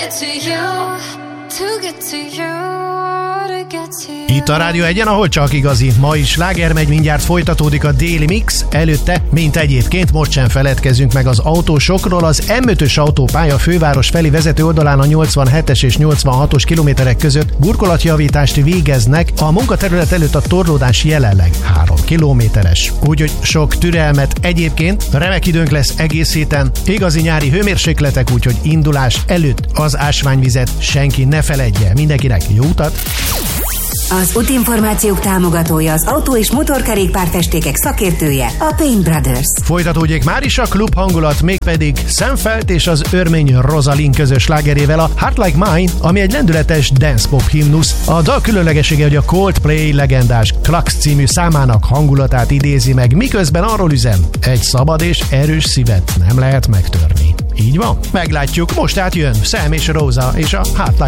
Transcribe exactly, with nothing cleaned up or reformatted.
get to you, to get to you. Itt a Rádió Egyen, ahol csak igazi. Ma is sláger megy, mindjárt folytatódik a déli mix. Előtte, mint egyébként, most sem feledkezünk meg az autósokról. Az M ötös autópálya főváros felé vezető oldalán a nyolcvanhetes és nyolcvanhatos kilométerek között burkolatjavítást végeznek. A munkaterület előtt a torlódás jelenleg három kilométeres. Úgyhogy sok türelmet. Egyébként remek időnk lesz egész héten. Igazi nyári hőmérsékletek, úgyhogy indulás előtt az ásványvizet senki ne feledje. Mindenkinek jó utat! Az útinformációk támogatója, az autó- és motorkerékpárfestékek szakértője, a Paint Brothers. Folytatódjék már is a klub hangulat, mégpedig Sam Felt és az örmény Rosalind közös slágerével, a Heart Like Mine, ami egy lendületes dance pop himnusz. A dal különlegessége, hogy a Coldplay legendás Clux című számának hangulatát idézi meg, miközben arról üzen, egy szabad és erős szívet nem lehet megtörni. Így van? Meglátjuk, most átjön Sam és Rosa és a Heart